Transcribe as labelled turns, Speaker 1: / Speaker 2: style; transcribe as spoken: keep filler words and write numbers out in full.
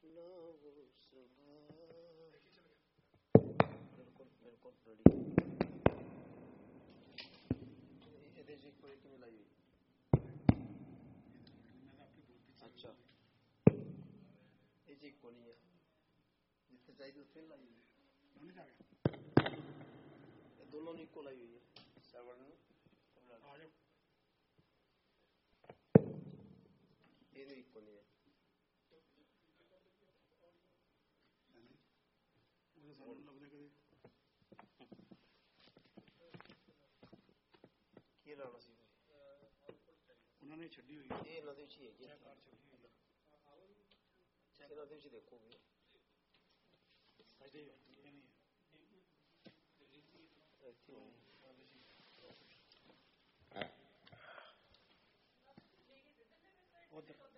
Speaker 1: ਨਾ ਉਹ ਸੁਭਾ ਬਿਲਕੁਲ ਬਿਲਕੁਲ ਰੈਡੀ। ਇਹਦੇ ਚ ਕੋਈ ਕਿਵੇਂ ਲਾਈ ਹੋਈ? ਅੱਛਾ ਇਹ ਚ ਇੱਕੋ ਨਹੀਂ ਹੈ, ਜਿੱਥੇ ਚਾਹੀਦੀ ਉੱਥੇ ਲਾਈ ਹੋਈ। ਇਹ ਦੋਨੋਂ ਨੂੰ ਇੱਕੋ ਲਾਈ ਹੋਈ ਹੈ, ਸੈਵਨ ਨੂੰ ਇਹਦੇ ਇੱਕੋ ਨਹੀਂ ਹੈ। ਕੀ ਲਾਉਣਾ ਸੀ ਉਹਨਾਂ ਨੇ ਛੱਡੀ ਹੋਈ? ਇਹ ਇਹਨਾਂ ਦੇ ਵਿੱਚ ਹੀ ਹੈਗੀ, ਇਹਨਾਂ ਦੇ ਵਿੱਚ ਦੇਖੋਗੇ। ਉੱਧਰ